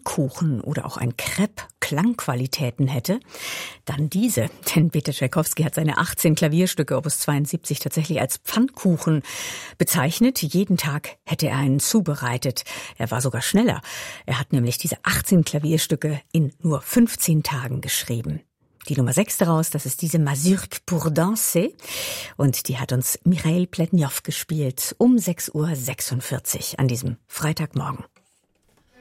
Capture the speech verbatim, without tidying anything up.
Pfannkuchen oder auch ein Crepe Klangqualitäten hätte, dann diese. Denn Peter Tschaikowski hat seine achtzehn Klavierstücke Opus zweiundsiebzig tatsächlich als Pfannkuchen bezeichnet. Jeden Tag hätte er einen zubereitet. Er war sogar schneller. Er hat nämlich diese achtzehn Klavierstücke in nur fünfzehn Tagen geschrieben. Die Nummer sechs daraus, das ist diese Mazurque pour danser. Und die hat uns Mireille Pletnjow gespielt um sechs Uhr sechsundvierzig an diesem Freitagmorgen.